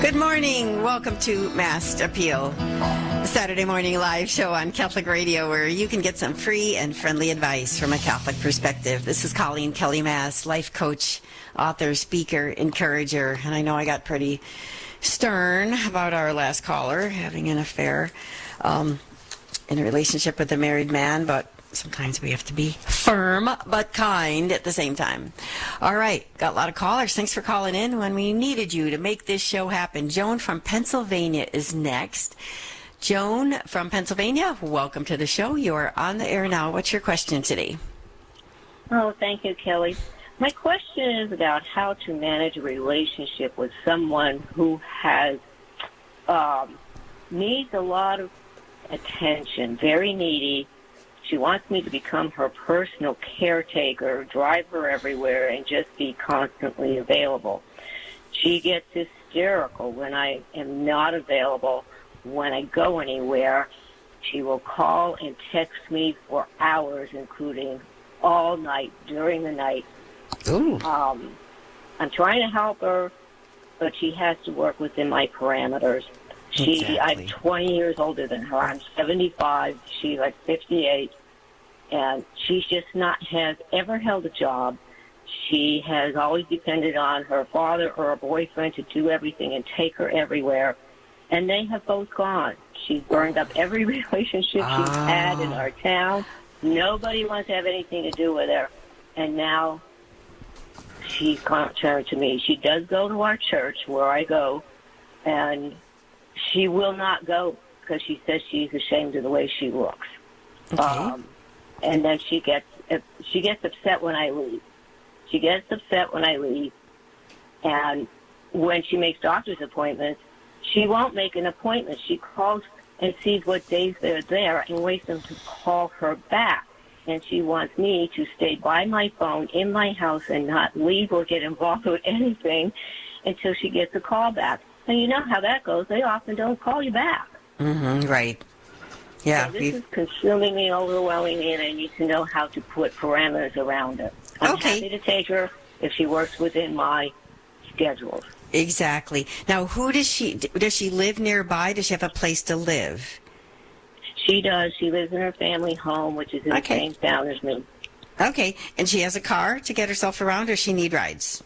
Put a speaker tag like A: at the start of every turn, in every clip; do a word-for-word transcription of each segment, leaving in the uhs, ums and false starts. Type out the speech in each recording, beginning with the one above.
A: Good morning. Welcome to Mass Appeal, the Saturday morning live show on Catholic Radio where you can get some free and friendly advice from a Catholic perspective. This is Colleen Kelly Mass, life coach, author, speaker, encourager. And I know I got pretty stern about our last caller having an affair um, in a relationship with a married man, but sometimes we have to be firm but kind at the same time. All right, got a lot of callers. Thanks for calling in when we needed you to make this show happen. Joan from Pennsylvania is next. Joan from Pennsylvania, welcome to the show. You are on the air now. What's your question today?
B: Oh, thank you, Kelly. My question is about how to manage a relationship with someone who has um, needs a lot of attention, very needy. She wants me to become her personal caretaker, drive her everywhere, and just be constantly available. She gets hysterical when I am not available. When I go anywhere, she will call and text me for hours, including all night, during the night.
A: Ooh.
B: Um, I'm trying to help her, but she has to work within my parameters. She,
A: Exactly.
B: I'm twenty years older than her. I'm seventy-five. She's like fifty-eight. And she's just not has ever held a job. She has always depended on her father or her boyfriend to do everything and take her everywhere. And they have both gone. She's burned up every relationship
A: Ah.
B: she's had in our town. Nobody wants to have anything to do with her. And now she's turned to me. She does go to our church where I go, and she will not go because she says she's ashamed of the way she looks.
A: Okay.
B: Um, and then she gets she gets upset when I leave. She gets upset when I leave, and when she makes doctor's appointments, she won't make an appointment. She calls and sees what days they're there and waits them to call her back. And she wants me to stay by my phone in my house and not leave or get involved with anything until she gets a call back. And you know how that goes. They often don't call you back.
A: Mm-hmm, right. Yeah.
B: So this is consuming me, overwhelming me, and I need to know how to put parameters around it. I'm
A: Okay.
B: happy to take her if she works within my schedules.
A: Exactly. Now, who does she, does she live nearby? Does she have a place to live?
B: She does. She lives in her family home, which is in
A: Okay.
B: the same town as me.
A: Okay. And she has a car to get herself around, or she need rides?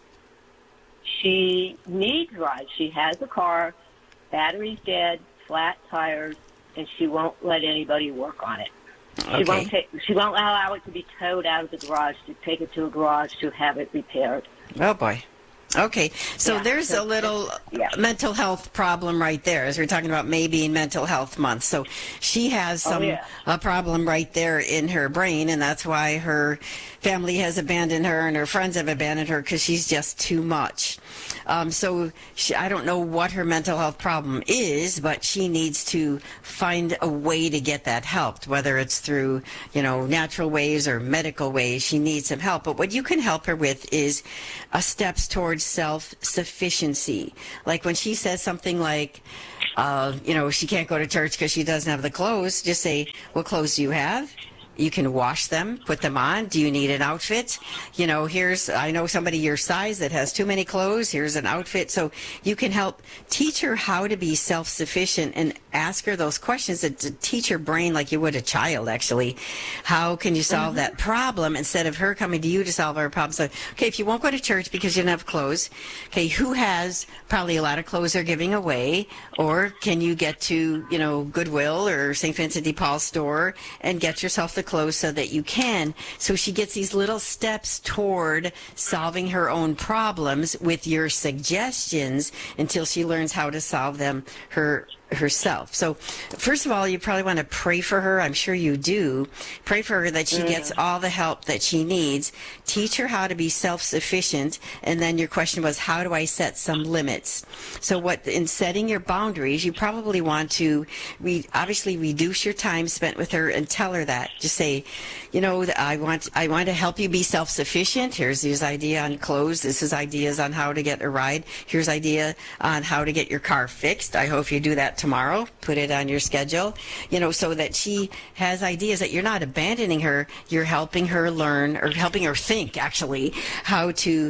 B: She needs rides. She has a car, battery's dead, flat tires, and she won't let anybody work on it. She
A: Okay.
B: won't take. She won't allow it to be towed out of the garage, to take it to a garage to have it repaired.
A: Oh, boy. Okay, so
B: Yeah,
A: there's
B: so-
A: a little
B: yeah.
A: mental health problem right there, as we're talking about May being Mental Health Month. So she has
B: Oh,
A: some
B: yeah.
A: a problem right there in her brain, and that's why her family has abandoned her and her friends have abandoned her, because she's just too much. Um, so she, I don't know what her mental health problem is, but she needs to find a way to get that helped, whether it's through, you know, natural ways or medical ways. She needs some help. But what you can help her with is a steps towards self-sufficiency. Like when she says something like, uh, you know, she can't go to church because she doesn't have the clothes, just say, what clothes do you have? You can wash them, put them on. Do you need an outfit? You know, here's, I know somebody your size that has too many clothes. Here's an outfit. So you can help teach her how to be self-sufficient and ask her those questions that to teach her brain like you would a child, actually. How can you solve that problem instead of her coming to you to solve her problem? So, okay, if you won't go to church because you don't have clothes, okay, who has probably a lot of clothes they're giving away? Or can you get to, you know, Goodwill or Saint Vincent de Paul store and get yourself the clothes so that you can? So she gets these little steps toward solving her own problems with your suggestions until she learns how to solve them her herself. So first of all, you probably want to pray for her. I'm sure you do. Pray for her that she gets all the help that she needs. Teach her how to be self-sufficient. And then your question was, how do I set some limits? So what, in setting your boundaries, you probably want to re, obviously reduce your time spent with her and tell her that. Just say, you know, I want I want to help you be self-sufficient. Here's this idea on clothes. This is ideas on how to get a ride. Here's idea on how to get your car fixed. I hope you do that tomorrow. Put it on your schedule, you know, so that she has ideas that you're not abandoning her. You're helping her learn, or helping her think, actually, how to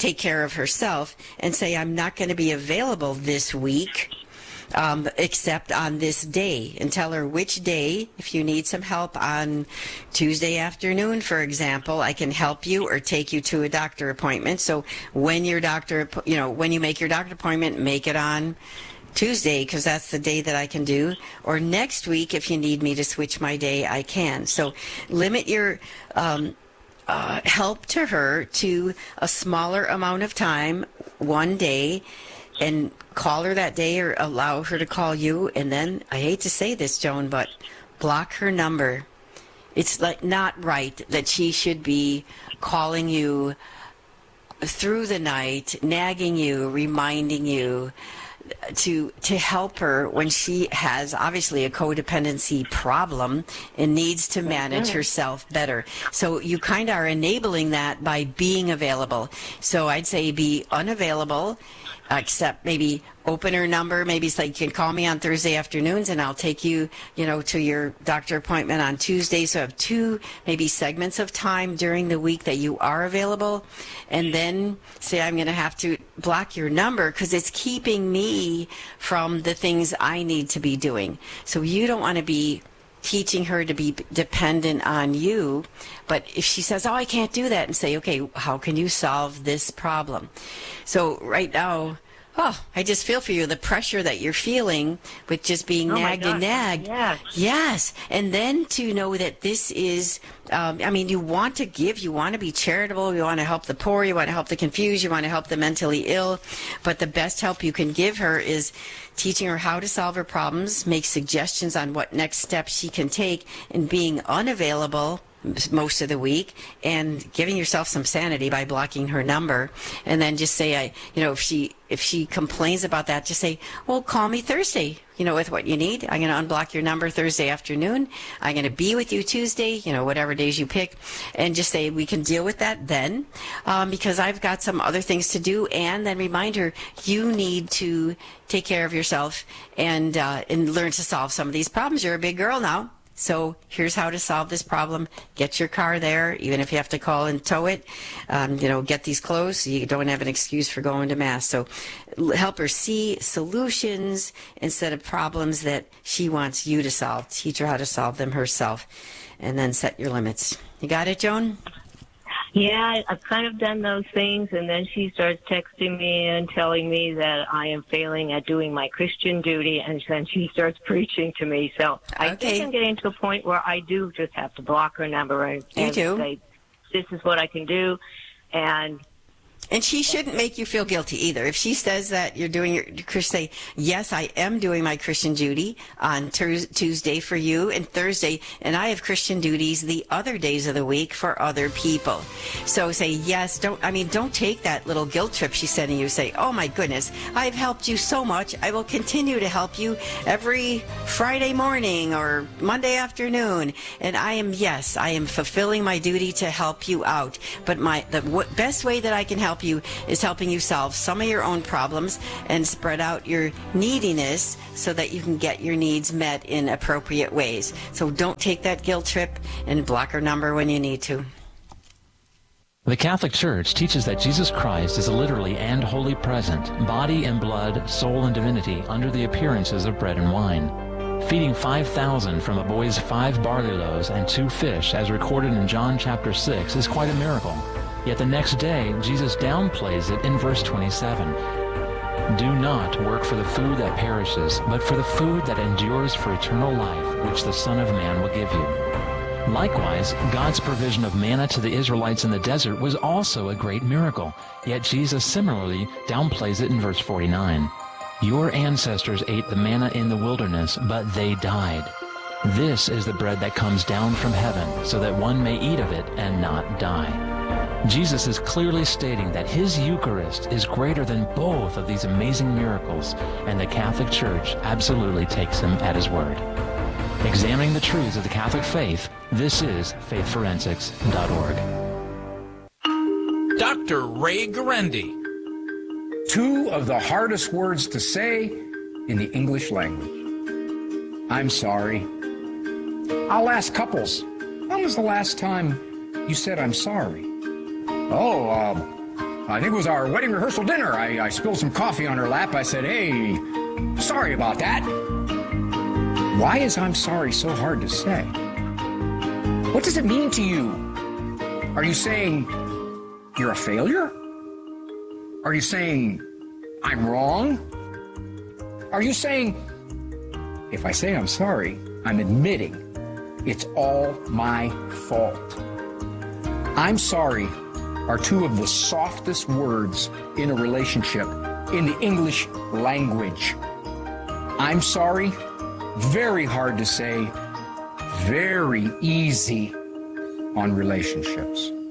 A: take care of herself and say, I'm not going to be available this week. Um, except on this day, and tell her which day. If you need some help on Tuesday afternoon, for example, I can help you or take you to a doctor appointment. So when your doctor, you know, when you make your doctor appointment, make it on Tuesday, because that's the day that I can do. Or next week, if you need me to switch my day, I can. So limit your um, uh, help to her to a smaller amount of time, one day, and call her that day or allow her to call you. And then, I hate to say this, Joan, but block her number. It's like not right that she should be calling you through the night, nagging you, reminding you to to help her when she has obviously a codependency problem and needs to manage herself better. So you kind of are enabling that by being available. So I'd say be unavailable, except maybe open her number. Maybe it's like, you can call me on Thursday afternoons and I'll take you, you know, to your doctor appointment on Tuesday. So have two maybe segments of time during the week that you are available. And then say, I'm going to have to block your number because it's keeping me from the things I need to be doing. So you don't want to be teaching her to be dependent on you. But if she says, oh, I can't do that, and say, okay, how can you solve this problem? So right now, oh, I just feel for you, the pressure that you're feeling with just being
B: oh
A: nagged and nagged.
B: Yes.
A: Yes. And then to know that this is, um, I mean, you want to give, you want to be charitable, you want to help the poor, you want to help the confused, you want to help the mentally ill. But the best help you can give her is teaching her how to solve her problems, make suggestions on what next steps she can take, and being unavailable most of the week, and giving yourself some sanity by blocking her number. And then just say, I, you know, if she if she complains about that, just say, well, call me Thursday, you know, with what you need. I'm going to unblock your number Thursday afternoon. I'm going to be with you Tuesday, you know, whatever days you pick, and just say we can deal with that then, um, because I've got some other things to do. And then remind her, you need to take care of yourself and uh, and learn to solve some of these problems. You're a big girl now. So here's how to solve this problem. Get your car there, even if you have to call and tow it. Um, you know, get these clothes so you don't have an excuse for going to Mass. So help her see solutions instead of problems that she wants you to solve. Teach her how to solve them herself, and then set your limits. You got it, Joan?
B: Yeah, I've kind of done those things, and then she starts texting me and telling me that I am failing at doing my Christian duty, and then she starts preaching to me. So I
A: Okay.
B: think I'm getting to a point where I do just have to block her number and,
A: You
B: and
A: do.
B: say, this is what I can do, and
A: And she shouldn't make you feel guilty either. If she says that you're doing your, say, yes, I am doing my Christian duty on ter- Tuesday for you and Thursday, and I have Christian duties the other days of the week for other people. So say, yes, don't, I mean, don't take that little guilt trip she's sending you. Say, oh my goodness, I've helped you so much. I will continue to help you every Friday morning or Monday afternoon. And I am, yes, I am fulfilling my duty to help you out. But my, the w- best way that I can help you is helping you solve some of your own problems and spread out your neediness so that you can get your needs met in appropriate ways. So don't take that guilt trip, and block her number when you need to.
C: The Catholic Church teaches that Jesus Christ is literally and wholly present, body and blood, soul and divinity, under the appearances of bread and wine. Feeding five thousand from a boy's five barley loaves and two fish, as recorded in John chapter six, is quite a miracle. Yet the next day, Jesus downplays it in verse twenty-seven. Do not work for the food that perishes, but for the food that endures for eternal life, which the Son of Man will give you. Likewise, God's provision of manna to the Israelites in the desert was also a great miracle. Yet Jesus similarly downplays it in verse forty-nine. Your ancestors ate the manna in the wilderness, but they died. This is the bread that comes down from heaven, so that one may eat of it and not die. Jesus is clearly stating that his Eucharist is greater than both of these amazing miracles, and the Catholic Church absolutely takes him at his word. Examining the truths of the Catholic faith, this is faith forensics dot org.
D: Doctor Ray Guarendi.
E: Two of the hardest words to say in the English language. I'm sorry. I'll ask couples, when was the last time you said I'm sorry? Oh, um, I think it was our wedding rehearsal dinner. I, I spilled some coffee on her lap. I said, hey, sorry about that. Why is I'm sorry so hard to say? What does it mean to you? Are you saying you're a failure? Are you saying I'm wrong? Are you saying, if I say I'm sorry, I'm admitting it's all my fault? I'm sorry are two of the softest words in a relationship in the English language. I'm sorry, very hard to say, very easy on relationships.